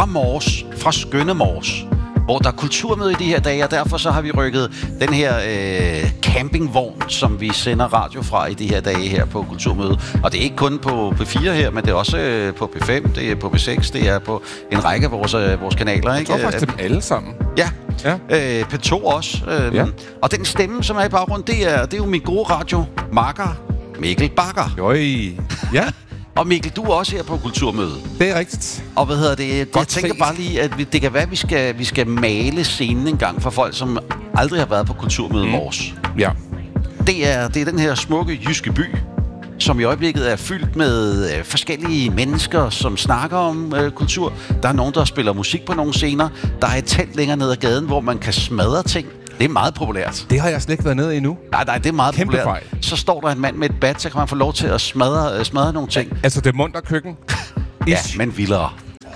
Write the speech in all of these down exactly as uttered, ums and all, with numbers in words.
fra Mors, fra skønne Mors, hvor der er kulturmøde i de her dage, og derfor så har vi rykket den her øh, campingvogn, som vi sender radio fra i de her dage her på kulturmøde. Og det er ikke kun på P fire her, men det er også øh, på P fem, det er på P seks, det er på en række af vores, øh, vores kanaler. Ikke? Jeg tror faktisk dem alle sammen. Ja, ja. Øh, P to også. Øh, ja. Og den stemme, som er i baggrunden, det er, det er jo min gode radio, makker Mikkel Bakker. Jøj, ja. Og Mikkel, du er også her på kulturmøde. Det er rigtigt. Og hvad hedder det? Godt jeg tænker set. bare lige, at vi, det kan være, at vi skal, vi skal male scenen en gang for folk, som aldrig har været på kulturmøde mm. Mors. Ja. Det er, det er den her smukke jyske by, som i øjeblikket er fyldt med øh, forskellige mennesker, som snakker om øh, kultur. Der er nogen, der spiller musik på nogle scener. Der er et telt længere ned ad gaden, hvor man kan smadre ting. Det er meget populært. Det har jeg slet ikke været nede i endnu. Nej, nej, det er meget Kæmpe populært. fejl. Så står der en mand med et bat, så kan man få lov til at smadre, øh, smadre nogle ting. Altså det munter køkken. Ja, men vildere.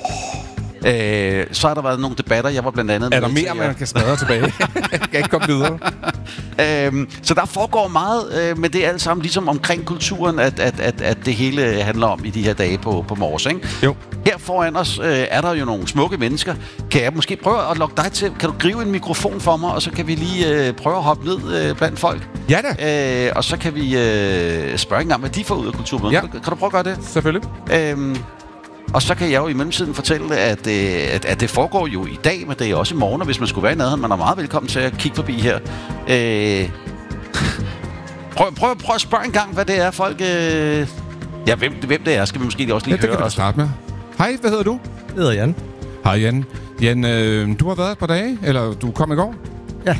Øh, så har der været nogle debatter. Jeg var blandt andet... Er der mere, man kan smadre tilbage? Jeg kan ikke komme videre. Øhm, så der foregår meget, øh, men det er alt sammen ligesom omkring kulturen, at, at, at, at det hele handler om i de her dage på, på Mors, ikke? Jo. Her foran os øh, er der jo nogle smukke mennesker. Kan jeg måske prøve at lokke dig til? Kan du gribe en mikrofon for mig, og så kan vi lige øh, prøve at hoppe ned øh, blandt folk? Ja da. Øh, og så kan vi øh, spørge en gang, hvad de får ud af kulturmødet. Ja. Kan, kan du prøve at gøre det? Selvfølgelig. Øhm, Og så kan jeg jo i mellemtiden fortælle, at, øh, at, at det foregår jo i dag, men det er også i morgen, og hvis man skulle være i nærheden, man er meget velkommen til at kigge forbi her. Øh, prøv, prøv, prøv at spørge en gang, hvad det er, folk... Øh, ja, hvem, hvem det er, skal vi måske også lige ja, det høre. kan du starte med. Hej, hvad hedder du? Jeg hedder Jan. Hej Jan. Jan, øh, du har været et par dage, eller du kom i går? Ja.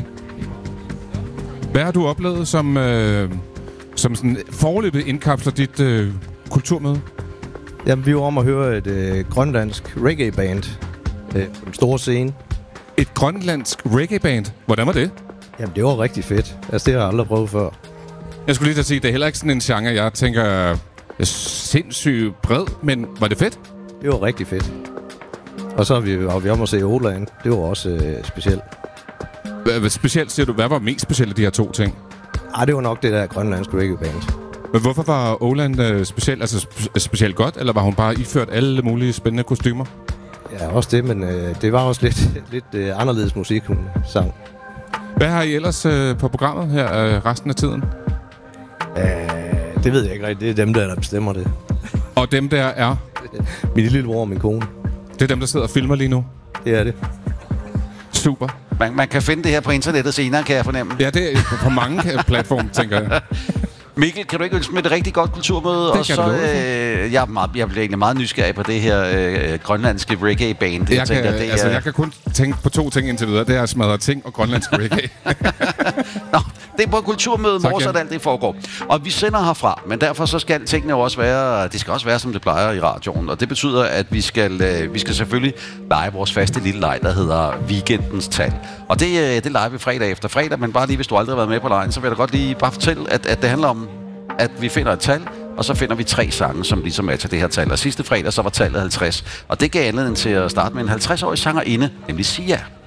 Hvad har du oplevet, som, øh, som sådan foreløbig indkapsler dit øh, kulturmøde? Jamen, vi var om at høre et øh, grønlandsk reggae-band øh, på den store scene. Et grønlandsk reggae-band? Hvordan var det? Jamen, det var rigtig fedt. Altså, det har jeg aldrig prøvet før. Jeg skulle lige til at sige, det er heller ikke sådan en genre, jeg tænker er sindssygt bred, men var det fedt? Det var rigtig fedt. Og så var vi, var vi om at se Oland. Det var også øh, specielt. Hvad specielt siger du? Hvad var mest specielt af de her to ting? Ej, det var nok det der grønlandske reggae-band. Men hvorfor var Oland øh, specielt, altså spe- specielt godt, eller var hun bare iført alle mulige spændende kostymer? Ja, også det, men øh, det var også lidt, lidt øh, anderledes musik, hun sang. Hvad har I ellers øh, på programmet her øh, resten af tiden? Øh, det ved jeg ikke rigtigt. Det er dem, der, der bestemmer det. Og dem der er? Min lillebror og min kone. Det er dem, der sidder og filmer lige nu? Det er det. Super. Man, man kan finde det her på internettet senere, kan jeg fornemme. Ja, det er på mange platforme, tænker jeg. Mikkel, kan du ikke ønske mig et rigtig godt kulturmøde? Det og så, øh, jeg, er meget, jeg bliver egentlig meget nysgerrig på det her øh, grønlandske reggae-band. Det, Jeg, jeg, tænker, kan, det altså, er... jeg kan kun tænke på to ting indtil videre. Det er at smadre ting og grønlandsk reggae. Nå, det er på kulturmødet Tak, Mors, Jan. at alt det foregår. Og vi sender herfra, men derfor så skal tingene jo også være, det skal også være, som det plejer i radioen. Og det betyder, at vi skal, øh, vi skal selvfølgelig lege vores faste lille leg, der hedder Weekendens Tal. Og det, øh, det leger vi fredag efter fredag, men bare lige, hvis du aldrig har været med på lejen, så vil jeg da godt lige bare fortælle, at, at det handler om, at vi finder et tal, og så finder vi tre sange, som ligesom er til det her tal. Og sidste fredag, så var tallet halvtreds. Og det gav anledning til at starte med en halvtreds-årig sangerinde, nemlig Sia.